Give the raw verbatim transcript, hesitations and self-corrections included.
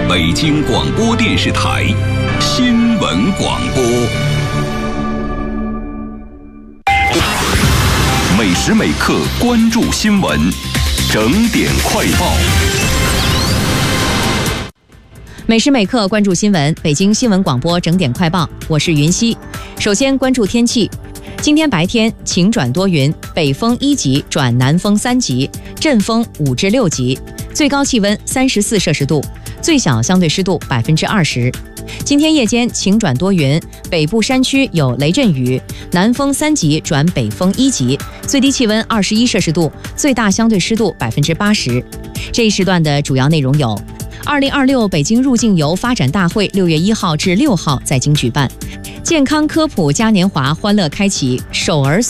北京广播电视台新闻广播。每时每刻关注新闻，整点快报。 每时每刻关注新闻，北京新闻广播整点快报，我是云溪。首先关注天气。今天白天晴转多云，北风一级转南风三级，阵风五至六级，最高气温三十四摄氏度，最小相对湿度百分之二十。今天夜间晴转多云，北部山区有雷阵雨，南风三级转北风一级，最低气温二十一摄氏度，最大相对湿度百分之八十。这一时段的主要内容有：二零二六北京入境游发展大会六月一号至六号在京举办，健康科普嘉年华欢乐开启，守儿